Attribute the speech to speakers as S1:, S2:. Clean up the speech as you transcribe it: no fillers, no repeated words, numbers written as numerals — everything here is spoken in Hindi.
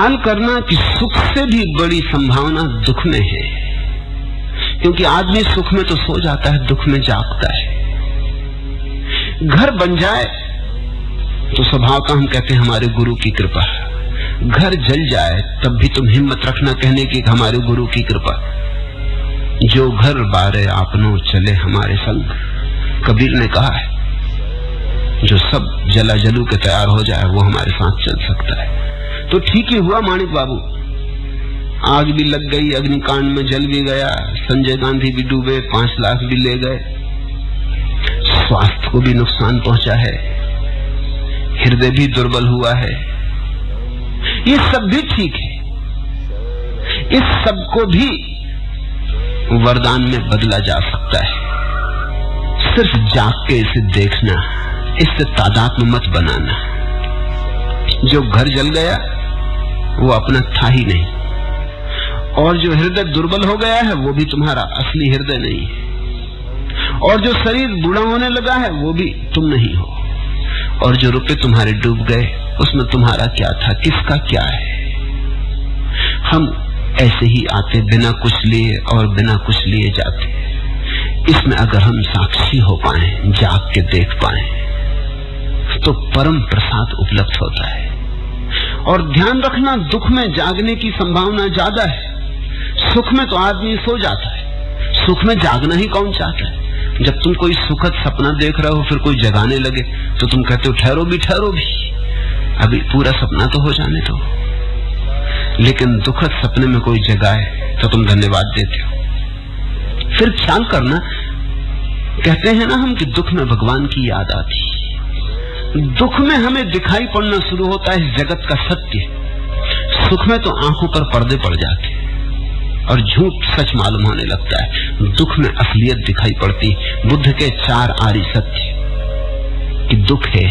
S1: ख्याल करना कि सुख से भी बड़ी संभावना दुख में है, क्योंकि आदमी सुख में तो सो जाता है, दुख में जागता है। घर बन जाए तो स्वभाव का हम कहते हैं हमारे गुरु की कृपा। घर जल जाए तब भी तुम हिम्मत रखना कहने की हमारे गुरु की कृपा। जो घर बारे आपनो चले हमारे संग, कबीर ने कहा है। जो सब जला जलू के तैयार हो जाए वो हमारे साथ चल सकता है। तो ठीक ही हुआ माणिक बाबू, आग भी लग गई, अग्निकांड में जल भी गया, संजय गांधी भी डूबे, 5 लाख भी ले गए, स्वास्थ्य को भी नुकसान पहुंचा है, हृदय भी दुर्बल हुआ है। ये सब भी ठीक है। इस सब को भी वरदान में बदला जा सकता है। सिर्फ जाग के इसे देखना, इससे तादात्म्य मत बनाना। जो घर जल गया वो अपना था ही नहीं, और जो हृदय दुर्बल हो गया है वो भी तुम्हारा असली हृदय नहीं है, और जो शरीर बूढ़ा होने लगा है वो भी तुम नहीं हो, और जो रुपए तुम्हारे डूब गए उसमें तुम्हारा क्या था, किसका क्या है। हम ऐसे ही आते बिना कुछ लिए और बिना कुछ लिए जाते। इसमें अगर हम साक्षी हो पाए, जाग के देख पाए, तो परम प्रसाद उपलब्ध होता है। और ध्यान रखना, दुख में जागने की संभावना ज्यादा है। सुख में तो आदमी सो जाता है, सुख में जागना ही कौन चाहता है। जब तुम कोई सुखद सपना देख रहे हो फिर कोई जगाने लगे तो तुम कहते हो ठहरो भी, अभी पूरा सपना तो हो जाने दो। लेकिन दुखद सपने में कोई जगाए तो तुम धन्यवाद देते हो। फिर ख्याल करना, कहते हैं ना हम कि दुख में भगवान की याद आती। दुख में हमें दिखाई पड़ना शुरू होता है इस जगत का सत्य। सुख में तो आंखों पर पर्दे पड़ जाते और झूठ सच मालूम होने लगता है। दुख में असलियत दिखाई पड़ती। बुद्ध के 4 आर्य सत्य कि दुख है,